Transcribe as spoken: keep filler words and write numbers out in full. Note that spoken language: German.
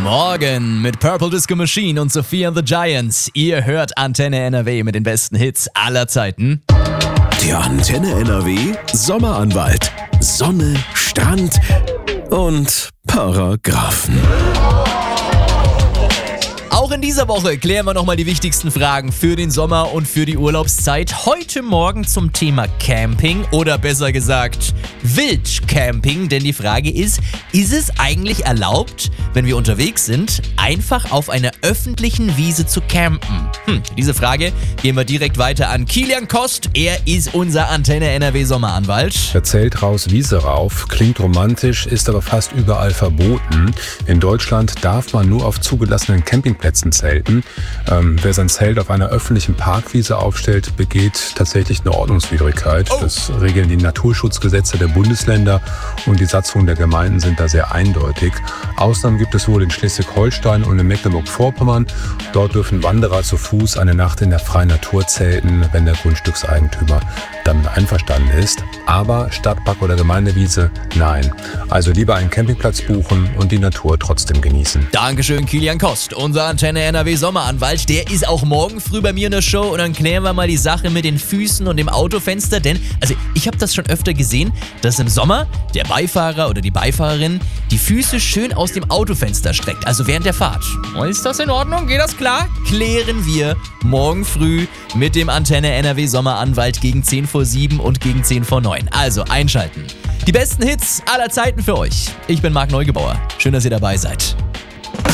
Morgen mit Purple Disco Machine und Sophia and the Giants. Ihr hört Antenne N R W mit den besten Hits aller Zeiten. Der Antenne N R W Sommeranwalt. Sonne, Strand und Paragraphen. Auch in dieser Woche klären wir nochmal die wichtigsten Fragen für den Sommer und für die Urlaubszeit. Heute Morgen zum Thema Camping oder besser gesagt Wildcamping. Denn die Frage ist, ist es eigentlich erlaubt, wenn wir unterwegs sind, einfach auf einer öffentlichen Wiese zu campen? Hm, diese Frage gehen wir direkt weiter an Kilian Kost. Er ist unser Antenne N R W Sommeranwalt. Der Zelt raus, Wiese rauf, klingt romantisch, ist aber fast überall verboten. In Deutschland darf man nur auf zugelassenen Campingplätzen zelten. Ähm, wer sein Zelt auf einer öffentlichen Parkwiese aufstellt, begeht tatsächlich eine Ordnungswidrigkeit. Oh. Das regeln die Naturschutzgesetze der Bundesländer und die Satzungen der Gemeinden sind da sehr eindeutig. Ausnahmen gibt es wohl in Schleswig-Holstein und in Mecklenburg-Vorpommern. Dort dürfen Wanderer zu Fuß eine Nacht in der freien Natur zelten, wenn der Grundstückseigentümer damit einverstanden ist. Aber Stadtpark oder Gemeindewiese, nein. Also lieber einen Campingplatz buchen und die Natur trotzdem genießen. Dankeschön, Kilian Kost, unser Antenne N R W Sommeranwalt. Der ist auch morgen früh bei mir in der Show und dann klären wir mal die Sache mit den Füßen und dem Autofenster. Denn, also ich habe das schon öfter gesehen, dass im Sommer der Beifahrer oder die Beifahrerin die Füße schön aus dem Autofenster streckt, also während der Fahrt. Ist das in Ordnung? Geht das klar? Klären wir morgen früh mit dem Antenne N R W Sommeranwalt gegen zehn vor sieben und gegen zehn vor neun. Also einschalten. Die besten Hits aller Zeiten für euch. Ich bin Marc Neugebauer. Schön, dass ihr dabei seid.